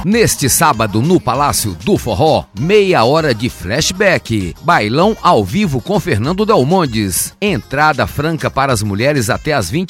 Neste sábado, no Palácio do Forró, meia hora de flashback. Bailão ao vivo com Fernando Delmondes. Entrada franca para as mulheres até às 20